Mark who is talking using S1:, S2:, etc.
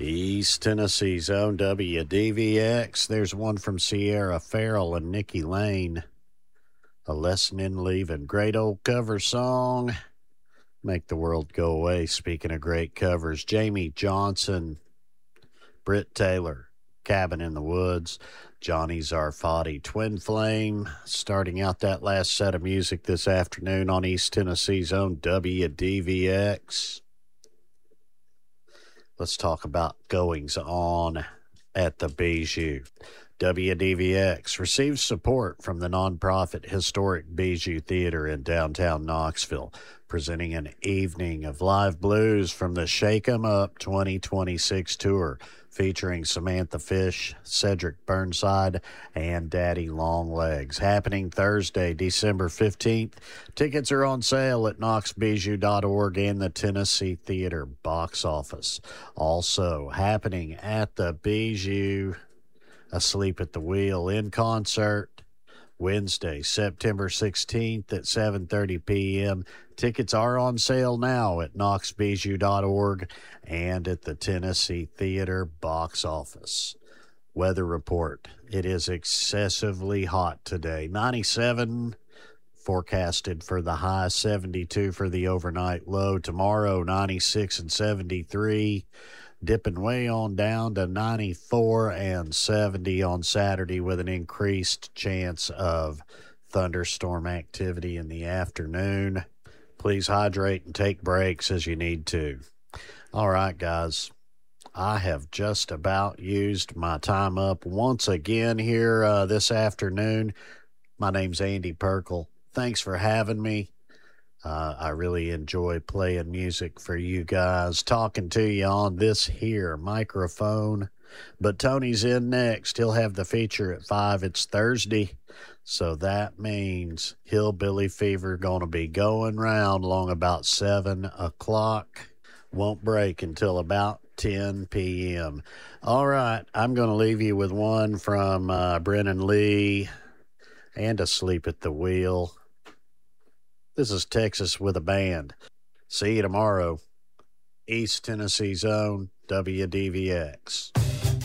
S1: East Tennessee's own WDVX. There's one from Sierra Farrell and Nikki Lane. A Lesson in Leaving. Great old cover song. Make the World Go Away. Speaking of great covers, Jamie Johnson, Britt Taylor, Cabin in the Woods, Johnny Zarfati, Twin Flame. Starting out that last set of music this afternoon on East Tennessee's own WDVX. Let's talk about goings on at the Bijou. WDVX receives support from the nonprofit Historic Bijou Theater in downtown Knoxville, presenting an evening of live blues from the Shake 'Em Up 2026 tour, featuring Samantha Fish, Cedric Burnside, and Daddy Longlegs. Happening Thursday, December 15th. Tickets are on sale at knoxbijou.org and the Tennessee Theater box office. Also happening at the Bijou, Asleep at the Wheel in concert, Wednesday, September 16th at 7:30 p.m. Tickets are on sale now at knoxbijou.org and at the Tennessee Theater box office. Weather report. It is excessively hot today. 97 forecasted for the high, 72 for the overnight low. Tomorrow, 96 and 73. Dipping way on down to 94 and 70 on Saturday with an increased chance of thunderstorm activity in the afternoon. Please hydrate and take breaks as you need to. All right, guys. I have just about used my time up once again here this afternoon. My name's Andy Perkle. Thanks for having me. I really enjoy playing music for you guys, talking to you on this here microphone. But Tony's in next. He'll have the feature at 5. It's Thursday, so that means Hillbilly Fever going to be going round long about 7 o'clock. Won't break until about 10 p.m. All right, I'm going to leave you with one from Brennan Lee and Asleep at the Wheel. This is Texas with a Band. See you tomorrow. East Tennessee's own WDVX.